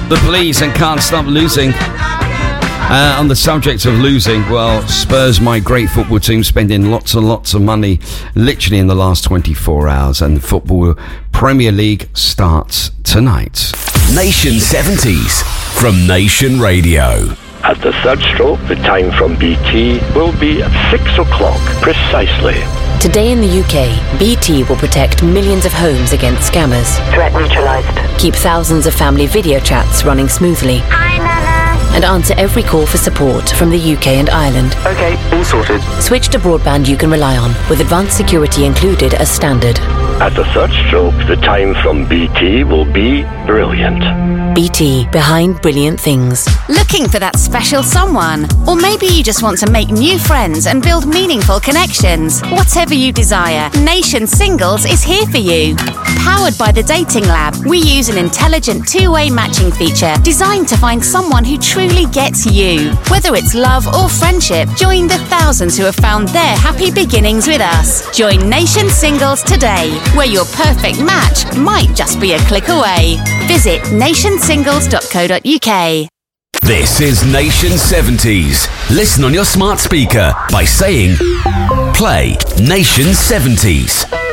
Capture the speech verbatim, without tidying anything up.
The Police and Can't Stop Losing. Uh, on the subject of losing, well, Spurs, my great football team, spending lots and lots of money literally in the last twenty-four hours, and the Football Premier League starts tonight. Nation seventies from Nation Radio. At the third stroke, the time from B T will be at six o'clock precisely. Today in the U K, B T will protect millions of homes against scammers. Threat neutralized. Keep thousands of family video chats running smoothly. Hi, Nana. And answer every call for support from the U K and Ireland. Okay, all sorted. Switch to broadband you can rely on, with advanced security included as standard. At the third stroke, the time from B T will be brilliant. B T, behind brilliant things. Looking for that special someone? Or maybe you just want to make new friends and build meaningful connections. Whatever you desire, Nation Singles is here for you. Powered by the Dating Lab, we use an intelligent two-way matching feature designed to find someone who truly gets you. Whether it's love or friendship, join the thousands who have found their happy beginnings with us. Join Nation Singles today, where your perfect match might just be a click away. Visit nation singles dot co dot uk. This is Nation seventies. Listen on your smart speaker by saying, play Nation seventies.